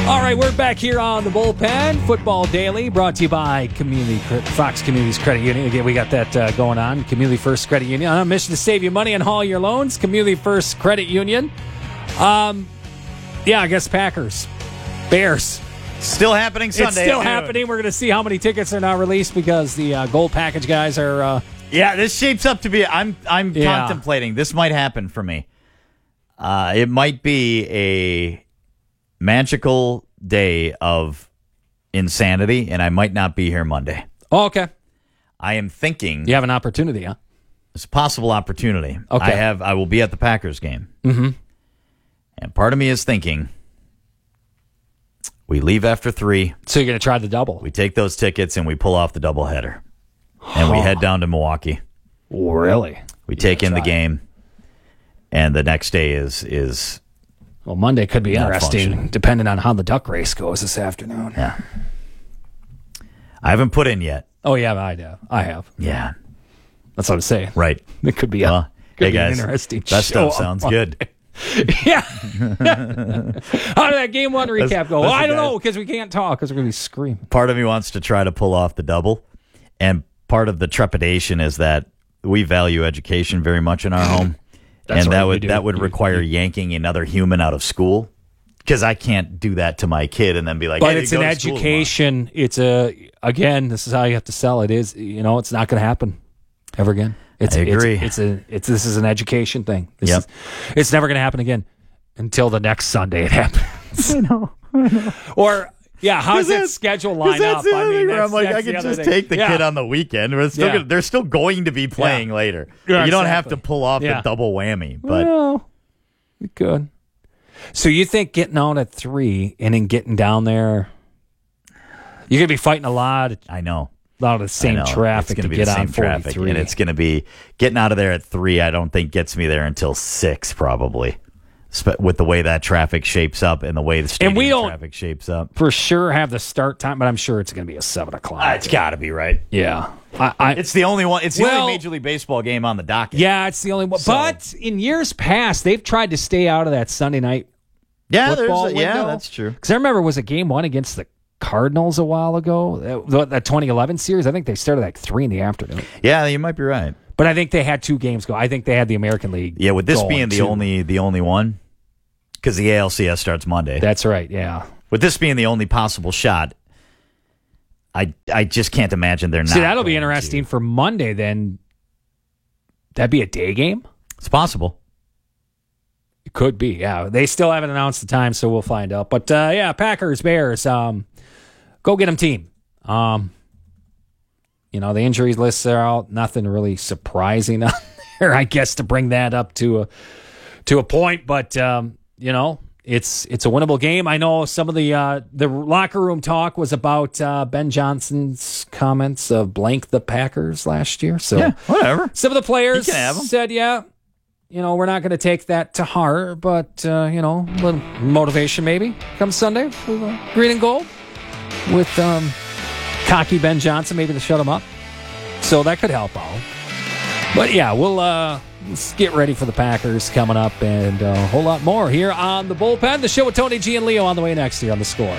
All right, we're back here on the Bullpen Football Daily, brought to you by Fox Communities Credit Union. Again, we got that going on. Community First Credit Union on a mission to save you money on all your loans. Community First Credit Union. I guess Packers, Bears. Still happening Sunday. It's still happening. We're going to see how many tickets are now released because the gold package guys are. This shapes up to be. I'm contemplating. This might happen for me. It might be a magical day of insanity, and I might not be here Monday. Oh, okay. I am thinking. You have an opportunity, huh? It's a possible opportunity. Okay. I will be at the Packers game. Mm-hmm. And part of me is thinking, we leave after 3. So you're going to try the double. We take those tickets and we pull off the doubleheader. And we head down to Milwaukee. Really? We take in the game. And the next day is well, Monday could be interesting, depending on how the duck race goes this afternoon. Yeah. I haven't put in yet. Oh, yeah, I have. Yeah. That's what I'm saying. Right. It could be hey guys, an interesting that show stuff sounds good. Yeah. How did that game 1 recap go? I don't know, because we can't talk, because we're going to be screaming. Part of me wants to try to pull off the double, and part of the trepidation is that we value education very much in our home. And that would require yanking another human out of school, because I can't do that to my kid and then be like, but it's an education. It's this is how you have to sell it. It's not going to happen ever again. I agree. This is an education thing. It's never going to happen again until the next Sunday it happens. I know. Or how does that schedule line up? I'm like, I can just take the kid on the weekend. They're still going to be playing later. Yeah, you don't have to pull off the double whammy. But you could. So you think getting out at 3 and then getting down there, you're going to be fighting a lot. I know. A lot of the same traffic to get on 43. And it's going to be getting out of there at 3, I don't think gets me there until 6 probably. With the way that traffic shapes up and the way the stadium traffic shapes up. For sure have the start time, but I'm sure it's going to be a 7 o'clock. It's got to be, right? Yeah. It's the only one. It's the only Major League Baseball game on the docket. Yeah, it's the only one. So, but in years past, they've tried to stay out of that Sunday night football window. Yeah, that's true. Because I remember it was a game 1 against the Cardinals a while ago, that 2011 series. I think they started at 3 in the afternoon. Yeah, you might be right. But I think they had 2 games go. I think they had the American League. Yeah, with this being the only one, because the ALCS starts Monday. That's right. Yeah. With this being the only possible shot, I just can't imagine they're not. See, that'll be interesting for Monday. Then that'd be a day game. It's possible. It could be. Yeah, they still haven't announced the time, so we'll find out. But Packers, Bears. Go get them, team. The injuries lists are out. Nothing really surprising on there, I guess, to bring that up to a point. But it's a winnable game. I know some of the locker room talk was about Ben Johnson's comments of blank the Packers last year. So yeah, whatever. Some of the players said, we're not going to take that to heart, but a little motivation maybe come Sunday with green and gold. With cocky Ben Johnson, maybe to shut him up. So that could help out. But let's get ready for the Packers coming up and a whole lot more here on The Bullpen. The show with Tony G and Leo on the way next here on The Score.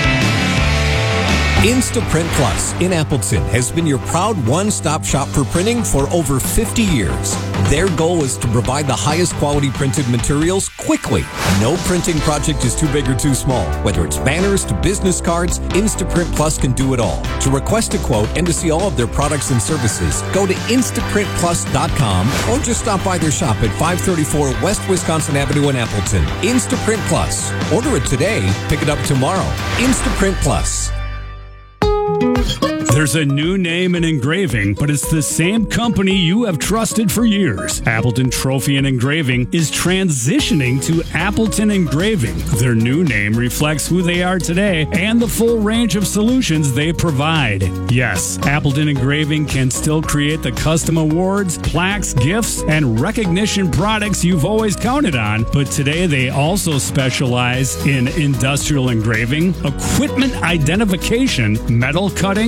Instaprint Plus in Appleton has been your proud one-stop shop for printing for over 50 years. Their goal is to provide the highest quality printed materials quickly. No printing project is too big or too small. Whether it's banners to business cards, Instaprint Plus can do it all. To request a quote and to see all of their products and services, go to InstaprintPlus.com or just stop by their shop at 534 West Wisconsin Avenue in Appleton. Instaprint Plus. Order it today, pick it up tomorrow. Instaprint Plus. There's a new name in engraving, but it's the same company you have trusted for years. Appleton Trophy and Engraving is transitioning to Appleton Engraving. Their new name reflects who they are today and the full range of solutions they provide. Yes, Appleton Engraving can still create the custom awards, plaques, gifts, and recognition products you've always counted on, but today they also specialize in industrial engraving, equipment identification, metal cutting, control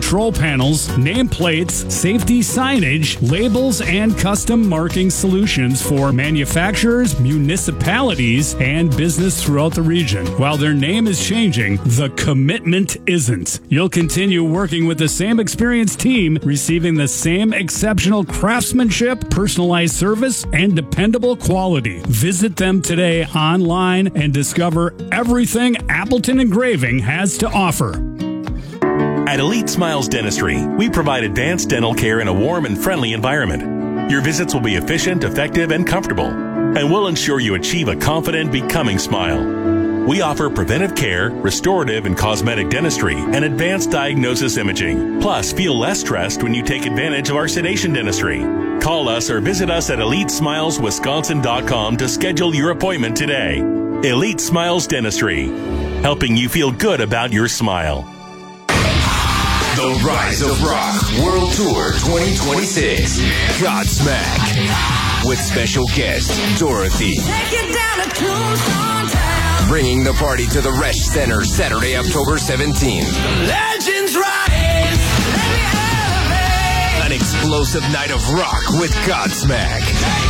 control panels, nameplates, safety signage, labels, and custom marking solutions for manufacturers, municipalities, and business throughout the region. While their name is changing, the commitment isn't. You'll continue working with the same experienced team, receiving the same exceptional craftsmanship, personalized service, and dependable quality. Visit them today online and discover everything Appleton Engraving has to offer. At Elite Smiles Dentistry, we provide advanced dental care in a warm and friendly environment. Your visits will be efficient, effective, and comfortable, and we'll ensure you achieve a confident, becoming smile. We offer preventive care, restorative and cosmetic dentistry, and advanced diagnosis imaging. Plus, feel less stressed when you take advantage of our sedation dentistry. Call us or visit us at EliteSmilesWisconsin.com to schedule your appointment today. Elite Smiles Dentistry, helping you feel good about your smile. The Rise of Rock World Tour 2026. Godsmack. With special guest, Dorothy. Take it down to Tombstone Town. Bringing the party to the Resch Center Saturday, October 17th. Legends rise. Let me elevate. An explosive night of rock with Godsmack.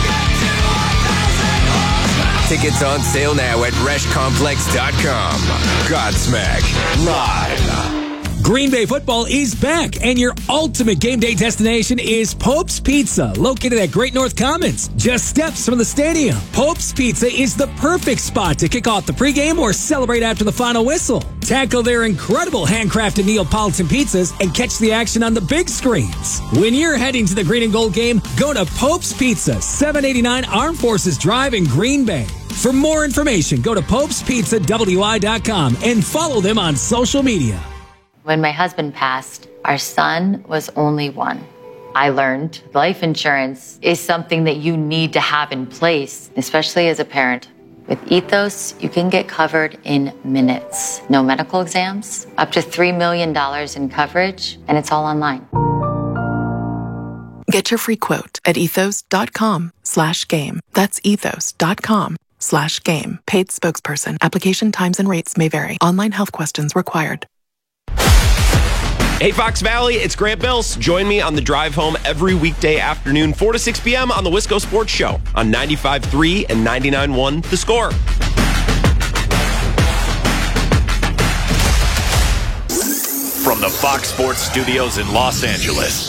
Tickets on sale now at ReschComplex.com. Godsmack. Live. Green Bay football is back, and your ultimate game day destination is Pope's Pizza, located at Great North Commons, just steps from the stadium. Pope's Pizza is the perfect spot to kick off the pregame or celebrate after the final whistle. Tackle their incredible handcrafted Neapolitan pizzas and catch the action on the big screens. When you're heading to the Green and Gold game, go to Pope's Pizza, 789 Armed Forces Drive in Green Bay. For more information, go to popespizzawi.com and follow them on social media. When my husband passed, our son was only one. I learned life insurance is something that you need to have in place, especially as a parent. With Ethos, you can get covered in minutes. No medical exams, up to $3 million in coverage, and it's all online. Get your free quote at ethos.com/game. That's ethos.com/game. Paid spokesperson. Application times and rates may vary. Online health questions required. Hey, Fox Valley, it's Grant Bills. Join me on the drive home every weekday afternoon, 4 to 6 p.m. on the Wisco Sports Show on 95.3 and 99.1 The Score. From the Fox Sports Studios in Los Angeles,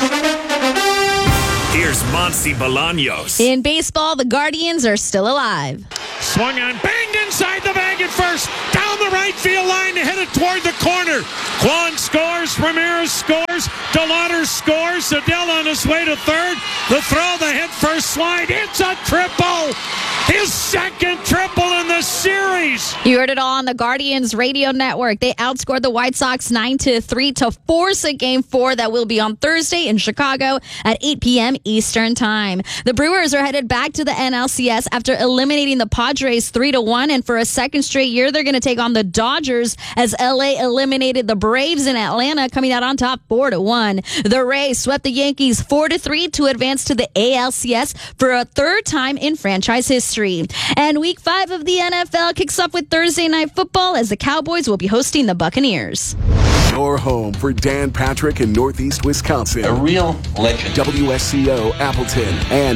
here's Monty Bolaños. In baseball, the Guardians are still alive. Swung on, banged inside the bag at first, down the right field line, headed toward the corner. Kwan scores, Ramirez scores, DeLauder scores, Adele on his way to third. The throw, the head first slide, it's a triple! His second triple in the series! You heard it all on the Guardians radio network. They outscored the White Sox 9-3 to force a Game 4 that will be on Thursday in Chicago at 8 p.m. Eastern Time. The Brewers are headed back to the NLCS after eliminating the Padres 3-1, and for a second straight year, they're going to take on the Dodgers as LA eliminated the Braves in Atlanta, coming out on top 4-1. The Rays swept the Yankees 4-3 to advance to the ALCS for a third time in franchise history. And Week 5 of the NFL kicks off with Thursday Night Football as the Cowboys will be hosting the Buccaneers. Your home for Dan Patrick in Northeast Wisconsin. A real legend. WSCO Appleton and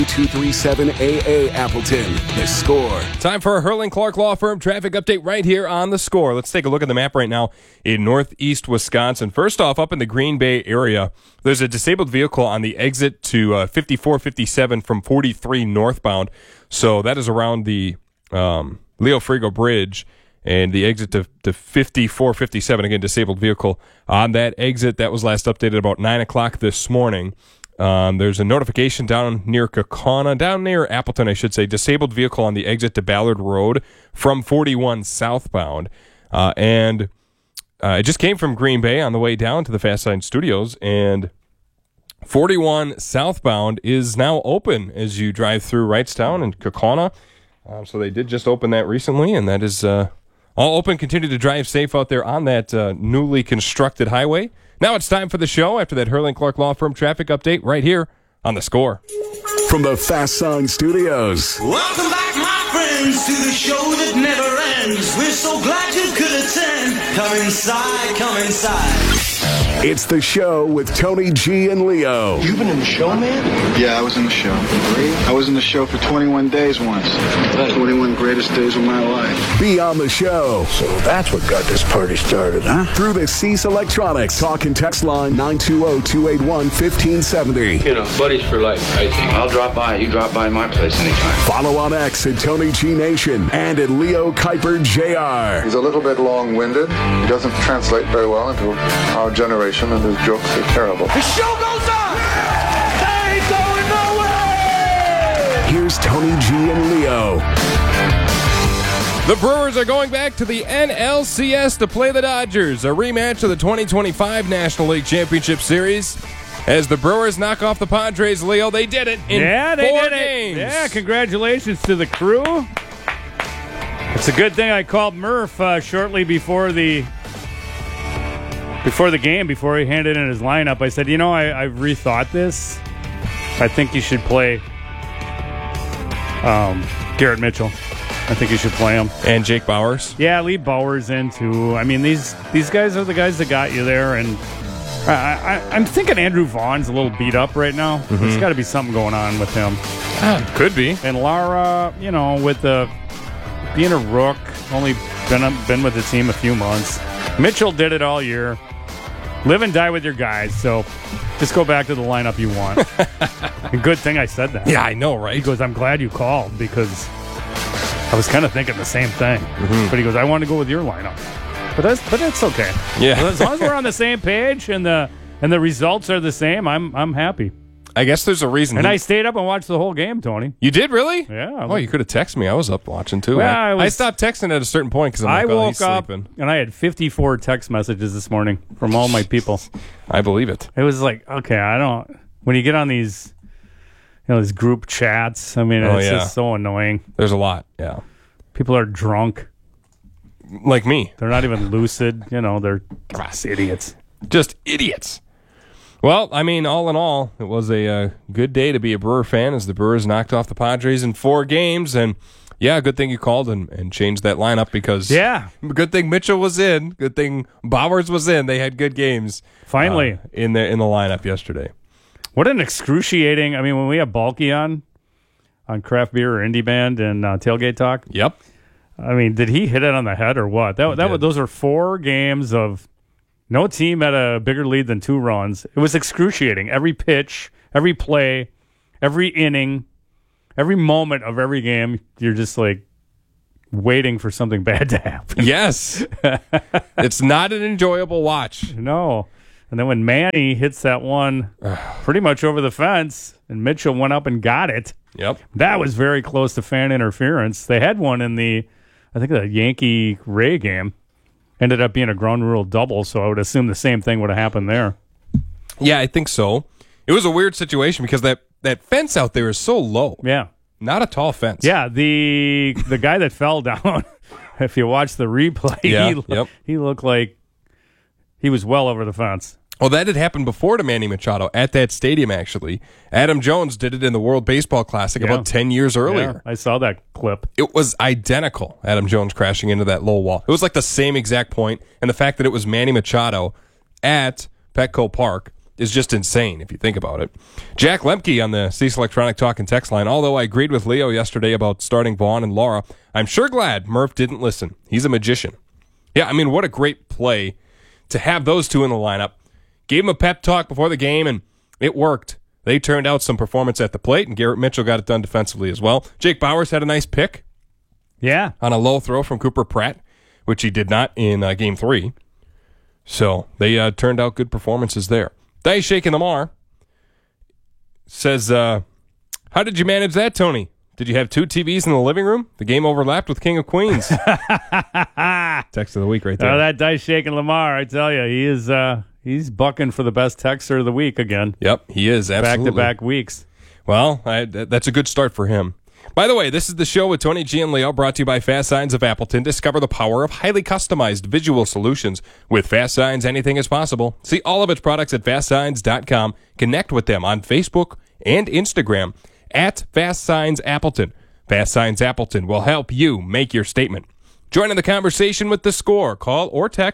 W237AA Appleton. The Score. Time for a Hurling Clark Law Firm traffic update right here on The Score. Let's take a look at the map right now in Northeast Wisconsin. First off, up in the Green Bay area, there's a disabled vehicle on the exit to 5457 from 43 northbound. So that is around the Leo Frigo Bridge. And the exit to 5457, again, disabled vehicle on that exit. That was last updated about 9 o'clock this morning. There's a notification down near Kaukauna, down near Appleton, I should say, disabled vehicle on the exit to Ballard Road from 41 southbound. And it just came from Green Bay on the way down to the Fast Sign Studios. And 41 southbound is now open as you drive through Wrightstown and Kaukauna. So they did just open that recently, and that is... all open. Continue to drive safe out there on that newly constructed highway. Now it's time for the show after that Hurling Clark Law Firm traffic update right here on The Score. From the Fast Sign Studios. Welcome back, my friends, to the show that never ends. We're so glad you could attend. Come inside, come inside. It's the show with Tony G and Leo. You've been in the show, man? Yeah, I was in the show. I was in the show for 21 days once. 21 greatest days of my life. Be on the show. So that's what got this party started, huh? Through the Cease Electronics talk and text line 920-281-1570. You know, buddies for life, I think. I'll drop by. You drop by my place anytime. Follow on X at Tony G Nation and at Leo Kuiper Jr. He's a little bit long-winded. He doesn't translate very well into our generation, and his jokes are terrible. The show goes on! They ain't going nowhere! Here's Tony G and Leo. The Brewers are going back to the NLCS to play the Dodgers, a rematch of the 2025 National League Championship Series. As the Brewers knock off the Padres, Leo, they did it in 4 games. Yeah, congratulations to the crew. It's a good thing I called Murph shortly before the game, before he handed in his lineup. I said, I've rethought this. I think you should play Garrett Mitchell. I think you should play him. And Jake Bauers? Yeah, leave Bauers in, too. I mean, these guys are the guys that got you there, and I'm thinking Andrew Vaughn's a little beat up right now. Mm-hmm. There's got to be something going on with him. Could be. And Lara, with being a rook, only been with the team a few months. Mitchell did it all year. Live and die with your guys, so just go back to the lineup you want. And good thing I said that. Yeah, I know, right? He goes, I'm glad you called, because I was kind of thinking the same thing. Mm-hmm. But he goes, I want to go with your lineup. But it's okay. Yeah. As long as we're on the same page and the results are the same, I'm happy. I guess there's a reason. And I stayed up and watched the whole game, Tony. You did, really? Yeah. Oh, you could have texted me. I was up watching, too. Well, I stopped texting at a certain point because I woke he's up sleeping. and I had 54 text messages this morning from all my people. I believe it. It was like, okay, when you get on these, these group chats, I mean, it's just so annoying. There's a lot, yeah. People are drunk. Like me. They're not even lucid. They're just idiots. Just idiots. Well, I mean, all in all, it was a good day to be a Brewer fan as the Brewers knocked off the Padres in 4 games. And, yeah, good thing you called and changed that lineup because good thing Mitchell was in. Good thing Bauers was in. They had good games. Finally. In the lineup yesterday. What an excruciating, when we have Balky on Craft Beer or Indie Band and Tailgate Talk. Yep. Did he hit it on the head or what? Those are 4 games of no team had a bigger lead than 2 runs. It was excruciating. Every pitch, every play, every inning, every moment of every game, you're just like waiting for something bad to happen. Yes. It's not an enjoyable watch. No. And then when Manny hits that one pretty much over the fence and Mitchell went up and got it. Yep. That was very close to fan interference. They had one in the Yankee-Ray game. Ended up being a ground rule double, so I would assume the same thing would have happened there. Yeah, I think so. It was a weird situation because that fence out there is so low. Yeah. Not a tall fence. Yeah, the guy that fell down, if you watch the replay, he looked like he was well over the fence. Well, that had happened before to Manny Machado at that stadium, actually. Adam Jones did it in the World Baseball Classic about 10 years earlier. Yeah, I saw that clip. It was identical, Adam Jones crashing into that low wall. It was like the same exact point, and the fact that it was Manny Machado at Petco Park is just insane if you think about it. Jack Lemke on the Cease Electronic Talk and Text line. Although I agreed with Leo yesterday about starting Vaughn and Lara, I'm sure glad Murph didn't listen. He's a magician. Yeah, what a great play to have those two in the lineup. Gave him a pep talk before the game, and it worked. They turned out some performance at the plate, and Garrett Mitchell got it done defensively as well. Jake Bauers had a nice pick. Yeah. On a low throw from Cooper Pratt, which he did not in Game 3. So they turned out good performances there. Dice Shaking Lamar says, how did you manage that, Tony? Did you have 2 TVs in the living room? The game overlapped with King of Queens. Text of the week right there. That Dice Shaking Lamar, I tell you, he is... He's bucking for the best texter of the week again. Yep, he is, absolutely. Back-to-back weeks. Well, that's a good start for him. By the way, this is the show with Tony G and Leo, brought to you by Fast Signs of Appleton. Discover the power of highly customized visual solutions. With Fast Signs, anything is possible. See all of its products at FastSigns.com. Connect with them on Facebook and Instagram at Fast Signs Appleton. Fast Signs Appleton will help you make your statement. Join in the conversation with The Score. Call or text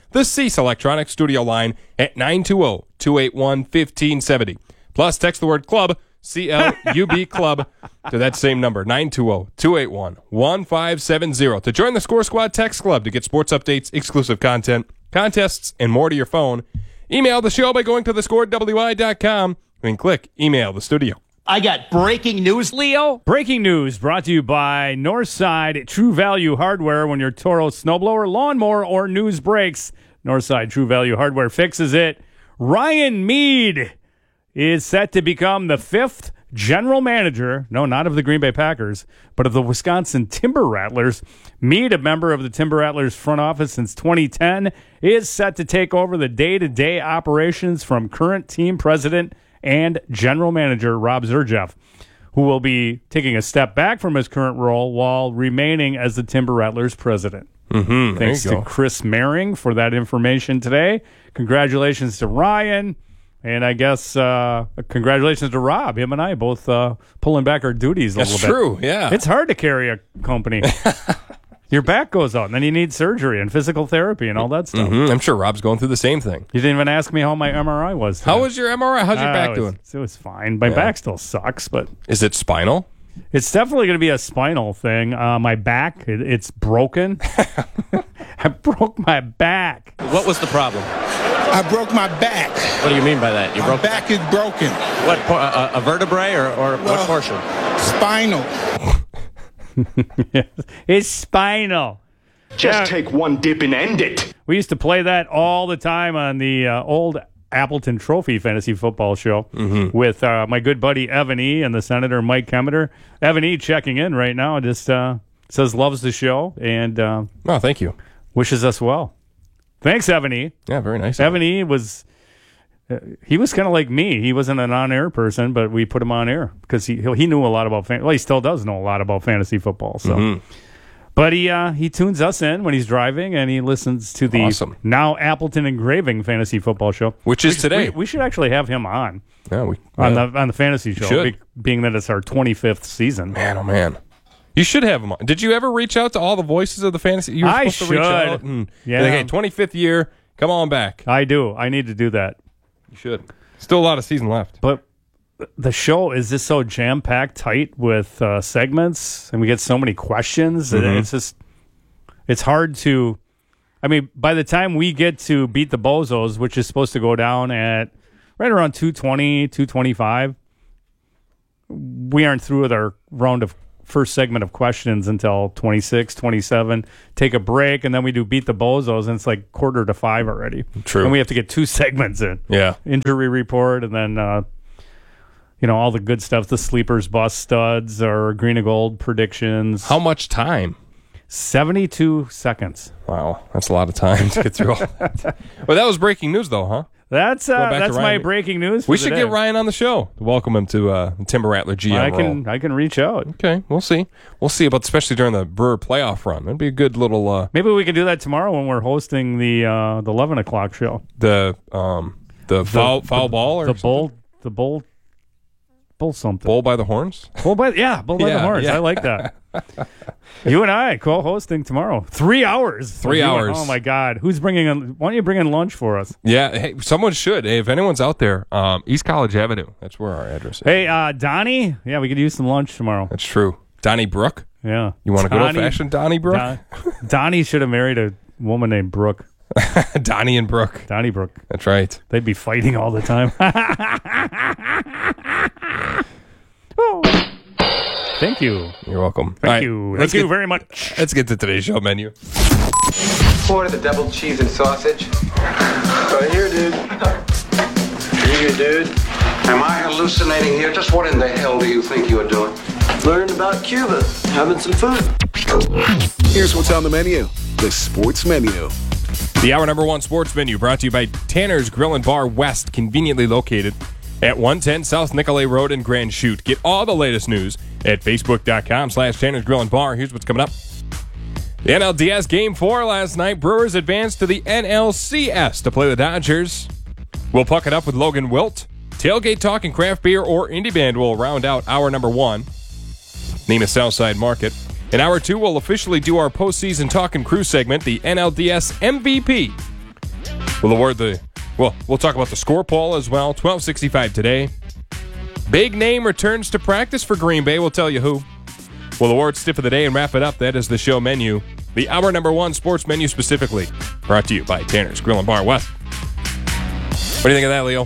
the Cease Electronics studio line at 920-281-1570. Plus, text the word club, CLUB club, to that same number, 920-281-1570. To join the Score Squad text club to get sports updates, exclusive content, contests, and more to your phone. Email the show by going to thescorewi.com and click Email the Studio. I got breaking news, Leo. Breaking news brought to you by Northside True Value Hardware. When your Toro snowblower, lawnmower, or news breaks, Northside True Value Hardware fixes it. Ryan Mead is set to become the 5th general manager, no, not of the Green Bay Packers, but of the Wisconsin Timber Rattlers. Mead, a member of the Timber Rattlers front office since 2010, is set to take over the day-to-day operations from current team president and general manager Rob Zerjeff, who will be taking a step back from his current role while remaining as the Timber Rattlers president. Thanks to Chris Mehring for that information today. Congratulations to Ryan. And I guess congratulations to Rob. Him and I both pulling back our duties a little bit. That's true, yeah. It's hard to carry a company. Your back goes out, and then you need surgery and physical therapy and all that stuff. I'm sure Rob's going through the same thing. You didn't even ask me how my MRI was today. How was your MRI? How's your back doing? It was fine. My back still sucks, but... Is it spinal? It's definitely going to be a spinal thing. My back, it's broken. I broke my back. What was the problem? I broke my back. What do you mean by that? My back is broken. What, a vertebrae or what portion? Spinal. It's spinal. Just take one dip and end it. We used to play that all the time on the old Appleton Trophy fantasy football show with my good buddy Evan E. and the Senator Mike Kemeter. Evan E. checking in right now, just says loves the show and thank you. Wishes us well. Thanks, Evan E. Yeah, very nice. Evan E. was he was kind of like me. He wasn't an on-air person, but we put him on air because he knew a lot about well, he still does know a lot about fantasy football. So. But he tunes us in when he's driving, and he listens to the now Appleton Engraving fantasy football show, which is today. We should actually have him on. Yeah, on the fantasy show, being that it's our 25th season. Man, oh man, you should have him on. Did you ever reach out to all the voices of the fantasy? You were supposed to reach out and yeah. Like, hey, 25th year, come on back. I do. I need to do that. You should. Still a lot of season left, but. The show is just so jam-packed tight with segments, and we get so many questions. It's hard to... I mean, by the time we get to Beat the Bozos, which is supposed to go down at right around 2:20, 2:25, we aren't through with our first segment of questions until 26, 27. Take a break, and then we do Beat the Bozos, and it's like 4:45 already. True. And we have to get 2 segments in. Yeah. Injury report, and then... all the good stuff, the sleepers, bust studs, or green and gold predictions. How much time? 72 seconds. Wow, that's a lot of time to get through all that. Well, that was breaking news, though, huh? That's my breaking news for We should get Ryan on the show. Welcome him to Timber Rattler GM I can reach out. Okay, we'll see. We'll see about, especially during the Brewer playoff run. That'd be a good little... Maybe we can do that tomorrow when we're hosting the 11 o'clock show. The foul ball? Or the bull something. Bull by the horns? Bull by the horns. Yeah. I like that. You and I co-hosting tomorrow. 3 hours. 3 hours. Oh my God. Why don't you bring in lunch for us? Yeah. Hey, someone should. Hey, if anyone's out there, East College Avenue. That's where our address is. Hey, Donnie. Yeah, we could use some lunch tomorrow. That's true. Donnie Brooke? Yeah. You want a good old-fashioned Donnie Brooke? Donnie should have married a woman named Brooke. Donnie and Brooke. Donnie Brooke. That's right. They'd be fighting all the time. Oh. Thank you. You're welcome. Thank you. Thank you very much. Let's get to today's show menu. Order the double cheese and sausage. Right here, dude. Here, dude. Am I hallucinating here? Just what in the hell do you think you're doing? Learning about Cuba. Having some food. Here's what's on the menu. The sports menu. The hour number 1 sports menu brought to you by Tanner's Grill and Bar West, conveniently located at 110 South Nicolay Road in Grand Chute. Get all the latest news at facebook.com/Tanner's Grill and Bar. Here's what's coming up. The NLDS Game 4 last night. Brewers advanced to the NLCS to play the Dodgers. We'll puck it up with Logan Wilt. Tailgate Talk and Craft Beer or Indie Band will round out hour number 1. Nema's Southside Market. In hour 2, we'll officially do our postseason talk and crew segment, the NLDS MVP. We'll talk about the score poll as well. 12:65 today. Big name returns to practice for Green Bay. We'll tell you who. We'll award stiff of the day and wrap it up. That is the show menu. The hour number one sports menu specifically. Brought to you by Tanner's Grill and Bar West. What do you think of that, Leo?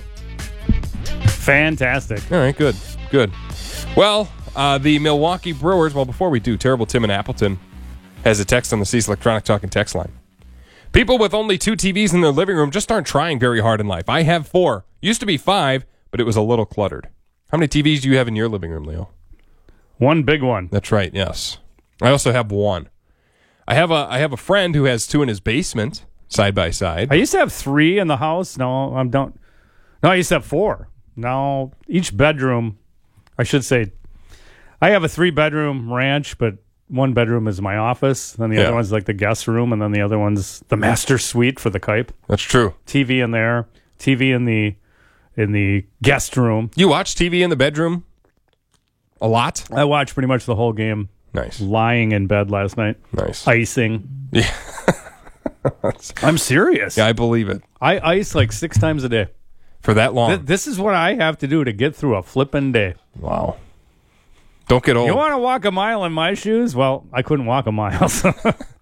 Fantastic. All right, good. Well, the Milwaukee Brewers, before we do, Terrible Tim in Appleton has a text on the Cease Electronic Talk and Text line. People with only 2 TVs in their living room just aren't trying very hard in life. I have 4. Used to be 5, but it was a little cluttered. How many TVs do you have in your living room, Leo? One big one. That's right, yes. I also have 1. I have a friend who has 2 in his basement, side by side. I used to have 3 in the house. No, I used to have 4. Now, each bedroom, I should say, I have a 3-bedroom ranch, but one bedroom is my office. Then the other one's like the guest room, and then the other one's the master suite for the Kuip. That's true. TV in there, TV in the guest room. You watch TV in the bedroom a lot? I watched pretty much the whole game. Nice. Lying in bed last night. Nice. Icing. Yeah. I'm serious. Yeah, I believe it. I ice like 6 times a day. For that long? This is what I have to do to get through a flipping day. Wow. Don't get old. You want to walk a mile in my shoes? Well, I couldn't walk a mile. So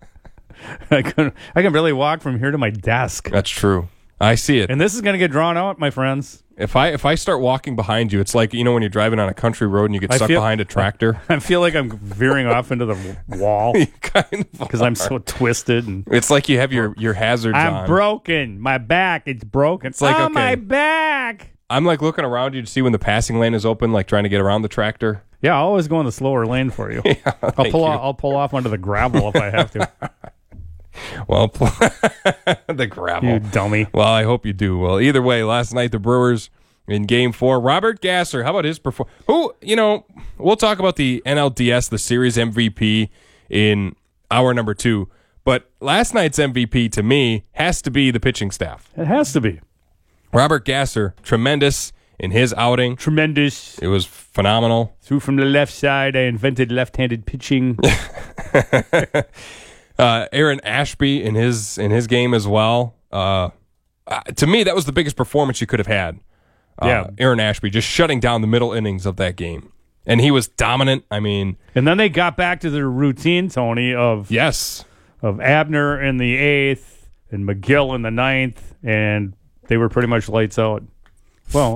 I can barely walk from here to my desk. That's true. I see it. And this is going to get drawn out, my friends. If I start walking behind you, it's like, when you're driving on a country road and you get stuck behind a tractor. I feel like I'm veering off into the wall. Because I'm so twisted. And it's like you have your hazards on. I'm broken. My back, it's broken. It's like, okay. My back. I'm like looking around you to see when the passing lane is open, like trying to get around the tractor. Yeah, I'll always go in the slower lane for you. Yeah, I'll pull off onto the gravel if I have to. Well, the gravel. You dummy. Well, I hope you do. Well, either way, last night the Brewers in Game 4. Robert Gasser, how about his performance? We'll talk about the NLDS, the series MVP, in hour number 2. But last night's MVP, to me, has to be the pitching staff. It has to be. Robert Gasser, tremendous in his outing. Tremendous. It was phenomenal. Threw from the left side. I invented left-handed pitching. Aaron Ashby in his game as well. To me, that was the biggest performance you could have had. Aaron Ashby just shutting down the middle innings of that game. And he was dominant. And then they got back to their routine, Tony, of Abner in the 8th and McGill in the 9th, and they were pretty much lights out. Well,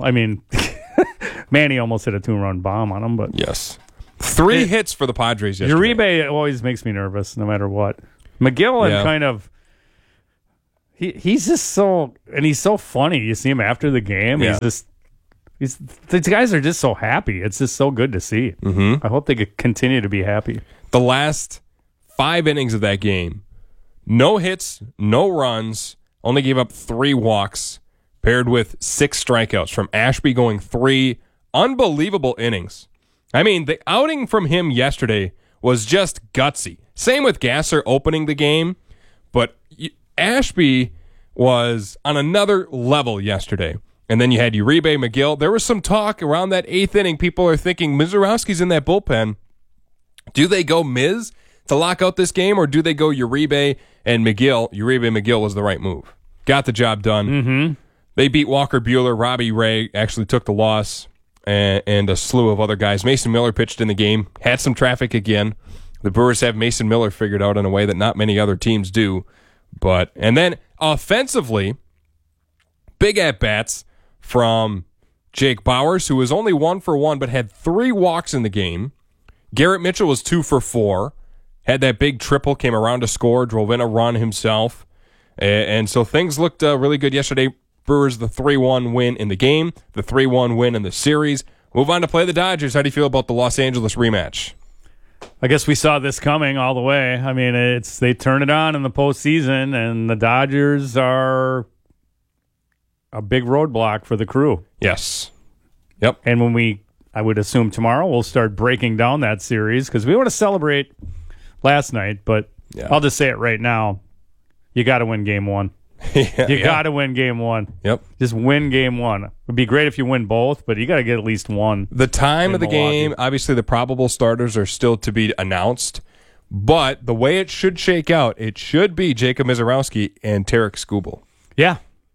Manny almost hit a 2-run bomb on him, but yes. 3 hits for the Padres yesterday. Uribe always makes me nervous, no matter what. McGill and kind of he's just so, and he's so funny. You see him after the game. Yeah. These guys are just so happy. It's just so good to see. Mm-hmm. I hope they could continue to be happy. The last 5 innings of that game, no hits, no runs, only gave up 3 walks, paired with 6 strikeouts from Ashby going 3 unbelievable innings. The outing from him yesterday was just gutsy. Same with Gasser opening the game, but Ashby was on another level yesterday. And then you had Uribe, McGill. There was some talk around that 8th inning. People are thinking Mizorowski's in that bullpen. Do they go Miz to lock out this game, or do they go Uribe and McGill? Uribe and McGill was the right move. Got the job done. Mm-hmm. They beat Walker Buehler. Robbie Ray actually took the loss, and a slew of other guys. Mason Miller pitched in the game, had some traffic again. The Brewers have Mason Miller figured out in a way that not many other teams do. And then offensively, big at-bats from Jake Bauers, who was only 1 for 1, but had 3 walks in the game. Garrett Mitchell was 2 for 4, had that big triple, came around to score, drove in a run himself. And so things looked really good yesterday. Brewers, the 3-1 win in the game, the 3-1 win in the series. Move on to play the Dodgers. How do you feel about the Los Angeles rematch? I guess we saw this coming all the way. They turn it on in the postseason, and the Dodgers are a big roadblock for the Crew. Yes. Yep. And I would assume tomorrow we'll start breaking down that series because we want to celebrate last night, but I'll just say it right now. You got to win game 1. You got to win game 1. Yep. Just win game 1. It would be great if you win both, but you got to get at least one. The time of the game, obviously the probable starters are still to be announced, but the way it should shake out, it should be Jacob Mizorowski and Tarek Skubal. Yeah.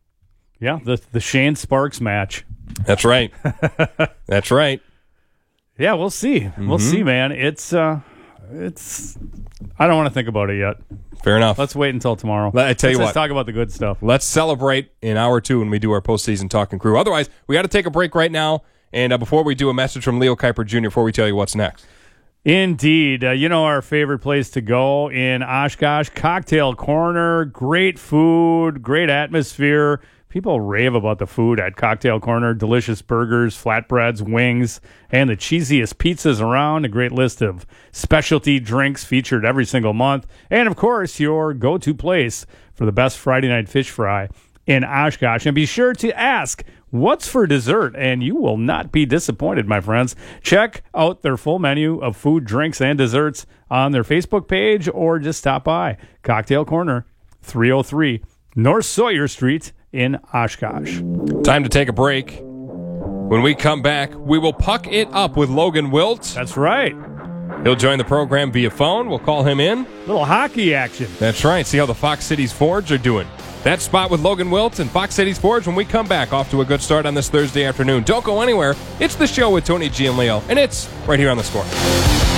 Yeah, the Shane Sparks match. That's right. That's right. Yeah, we'll see. Mm-hmm. We'll see, man. It's. I don't want to think about it yet. Fair enough. Let's wait until tomorrow. I tell you what. Let's talk about the good stuff. Let's celebrate in hour 2 when we do our postseason talk and crew. Otherwise, we got to take a break right now. And before we do, a message from Leo Kuiper Jr. before we tell you what's next. Indeed. Our favorite place to go in Oshkosh, Cocktail Corner. Great food, great atmosphere. People rave about the food at Cocktail Corner. Delicious burgers, flatbreads, wings, and the cheesiest pizzas around. A great list of specialty drinks featured every single month. And, of course, your go-to place for the best Friday night fish fry in Oshkosh. And be sure to ask, what's for dessert? And you will not be disappointed, my friends. Check out their full menu of food, drinks, and desserts on their Facebook page or just stop by. Cocktail Corner, 303 North Sawyer Street in Oshkosh. Time to take a break. When we come back, we will puck it up with Logan Wilt. That's right. He'll join the program via phone. We'll call him in. Little hockey action. That's right. See how the Fox Cities Forge are doing. That spot with Logan Wilt and Fox Cities Forge when we come back. Off to a good start on this Thursday afternoon. Don't go anywhere. It's the show with Tony G and Leo, and it's right here on The Score.